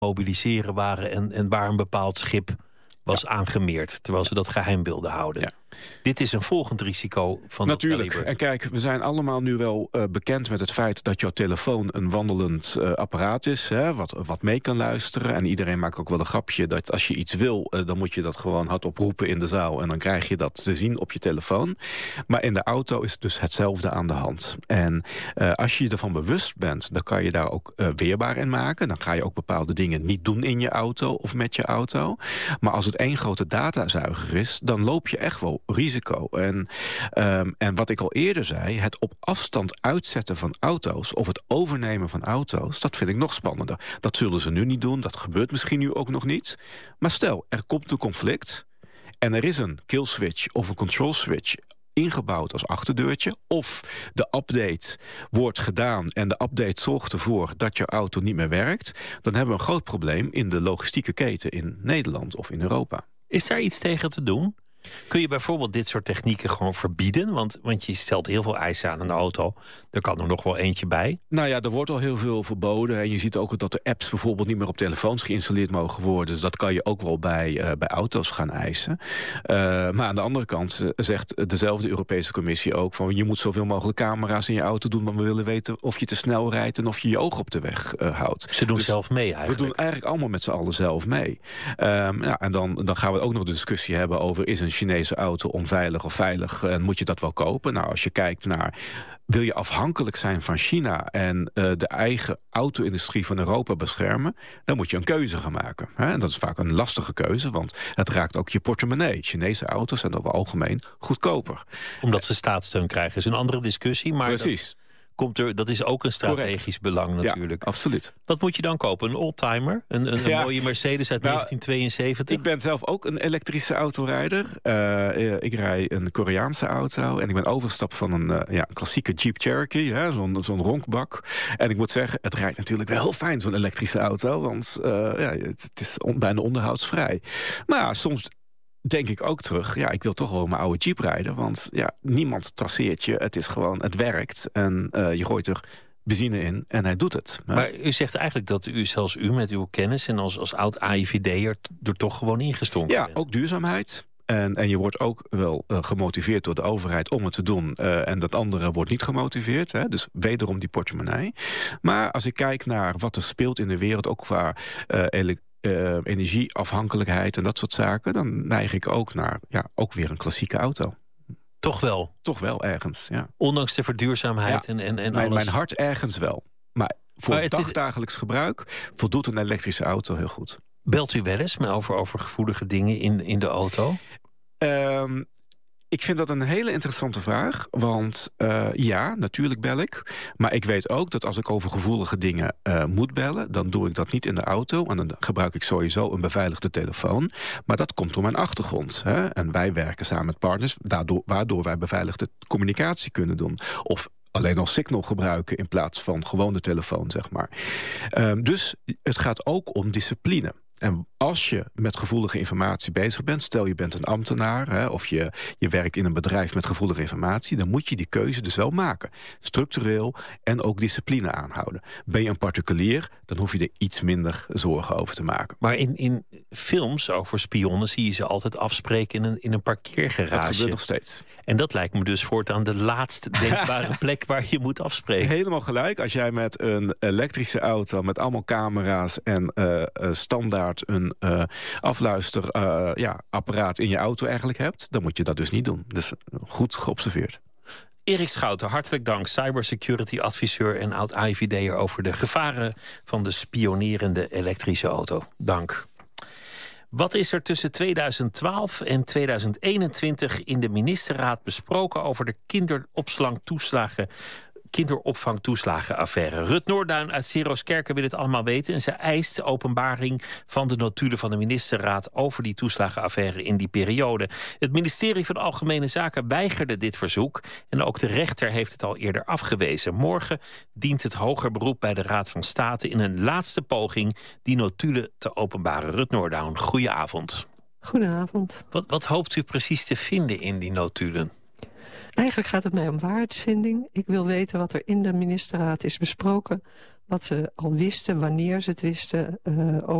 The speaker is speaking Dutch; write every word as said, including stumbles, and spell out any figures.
mobiliseren waren en, en waar een bepaald schip was ja. aangemeerd, terwijl ze dat geheim wilden houden. Ja. Dit is een volgend risico van Natuurlijk. En kijk, we zijn allemaal nu wel uh, bekend met het feit dat jouw telefoon een wandelend uh, apparaat is, hè, wat, wat mee kan luisteren. En iedereen maakt ook wel een grapje dat als je iets wil, uh, dan moet je dat gewoon hardop roepen in de zaal en dan krijg je dat te zien op je telefoon. Maar in de auto is het dus hetzelfde aan de hand. En uh, als je je ervan bewust bent, dan kan je daar ook uh, weerbaar in maken. Dan ga je ook bepaalde dingen niet doen in je auto of met je auto. Maar als het één grote datazuiger is, dan loop je echt wel risico. En, um, en wat ik al eerder zei, het op afstand uitzetten van auto's of het overnemen van auto's, dat vind ik nog spannender. Dat zullen ze nu niet doen, dat gebeurt misschien nu ook nog niet. Maar stel, er komt een conflict en er is een kill switch of een control switch ingebouwd als achterdeurtje, of de update wordt gedaan en de update zorgt ervoor dat je auto niet meer werkt, dan hebben we een groot probleem in de logistieke keten in Nederland of in Europa. Is daar iets tegen te doen? Kun je bijvoorbeeld dit soort technieken gewoon verbieden? Want, want je stelt heel veel eisen aan een auto. Er kan er nog wel eentje bij. Nou ja, er wordt al heel veel verboden. En je ziet ook dat de apps bijvoorbeeld niet meer op telefoons geïnstalleerd mogen worden. Dus dat kan je ook wel bij, uh, bij auto's gaan eisen. Uh, maar aan de andere kant uh, zegt dezelfde Europese Commissie ook van je moet zoveel mogelijk camera's in je auto doen, want we willen weten of je te snel rijdt en of je je oog op de weg uh, houdt. Ze doen dus zelf mee eigenlijk. We doen eigenlijk allemaal met z'n allen zelf mee. Um, ja, en dan, dan gaan we ook nog de discussie hebben over is een Chinese auto onveilig of veilig en moet je dat wel kopen? Nou, als je kijkt naar wil je afhankelijk zijn van China en uh, de eigen auto-industrie van Europa beschermen, dan moet je een keuze gaan maken. Hè? En dat is vaak een lastige keuze, want het raakt ook je portemonnee. Chinese auto's zijn over het algemeen goedkoper. Omdat ze staatssteun krijgen is een andere discussie, maar precies. Dat... Komt er, dat is ook een strategisch Correct. belang natuurlijk. Ja, absoluut. Wat moet je dan kopen? Een oldtimer? Een, een, ja. een mooie Mercedes uit nou, negentien tweeënzeventig? Ik ben zelf ook een elektrische autorijder. Uh, ik rij een Koreaanse auto. En ik ben overgestapt van een uh, ja, klassieke Jeep Cherokee. Hè, zo'n, zo'n ronkbak. En ik moet zeggen, het rijdt natuurlijk wel heel fijn, zo'n elektrische auto. Want uh, ja, het, het is on, bijna onderhoudsvrij. Maar ja, soms denk ik ook terug, ja, ik wil toch wel mijn oude Jeep rijden. Want ja, niemand traceert je. Het is gewoon, het werkt. En uh, je gooit er benzine in en hij doet het. Maar u zegt eigenlijk dat u, zelfs u met uw kennis en als, als oud A I V D'er er toch gewoon ingestonken ja, bent. ook duurzaamheid. En, en je wordt ook wel uh, gemotiveerd door de overheid om het te doen. Uh, en dat andere wordt niet gemotiveerd. Hè? Dus wederom die portemonnee. Maar als ik kijk naar wat er speelt in de wereld, ook qua uh, elektriciteit, Uh, energieafhankelijkheid en dat soort zaken, dan neig ik ook naar ja, ook weer een klassieke auto. Toch wel? Toch wel ergens, ja. Ondanks de verduurzaamheid ja, en, en, en mijn, alles? Mijn hart ergens wel. Maar voor maar dagdagelijks is... gebruik voldoet een elektrische auto heel goed. Belt u wel eens met over, over gevoelige dingen in, in de auto? Um, Ik vind dat een hele interessante vraag. Want uh, ja, natuurlijk bel ik. Maar ik weet ook dat als ik over gevoelige dingen uh, moet bellen, dan doe ik dat niet in de auto. En dan gebruik ik sowieso een beveiligde telefoon. Maar dat komt door mijn achtergrond. Hè? En wij werken samen met partners, daardoor, waardoor wij beveiligde communicatie kunnen doen. Of alleen al Signal gebruiken in plaats van gewone telefoon, zeg maar. Um, dus het gaat ook om discipline. En als je met gevoelige informatie bezig bent, stel je bent een ambtenaar, hè, of je, je werkt in een bedrijf met gevoelige informatie, dan moet je die keuze dus wel maken. Structureel en ook discipline aanhouden. Ben je een particulier, dan hoef je er iets minder zorgen over te maken. Maar in, in films over spionnen zie je ze altijd afspreken in een, in een parkeergarage. Dat gebeurt nog steeds. En dat lijkt me dus voortaan de laatst denkbare plek waar je moet afspreken. Helemaal gelijk. Als jij met een elektrische auto met allemaal camera's en uh, standaard een uh, afluisterapparaat uh, ja, apparaat in je auto eigenlijk hebt, dan moet je dat dus niet doen. Dus goed geobserveerd. Erik Schouten, hartelijk dank. Cybersecurity adviseur en oud A I V D'er over de gevaren van de spionerende elektrische auto. Dank. Wat is er tussen tweeduizend twaalf en tweeduizend eenentwintig in de ministerraad besproken over de kinderopslagtoeslagen? kinderopvangtoeslagenaffaire. Rut Noorduin uit Seroskerken wil het allemaal weten en ze eist openbaring van de notulen van de ministerraad over die toeslagenaffaire in die periode. Het ministerie van Algemene Zaken weigerde dit verzoek en ook de rechter heeft het al eerder afgewezen. Morgen dient het hoger beroep bij de Raad van State in een laatste poging die notulen te openbaren. Rut Noorduin, goedenavond. Goedenavond. Wat, wat hoopt u precies te vinden in die notulen? Eigenlijk gaat het mij om waarheidsvinding. Ik wil weten wat er in de ministerraad is besproken. Wat ze al wisten, wanneer ze het wisten uh, over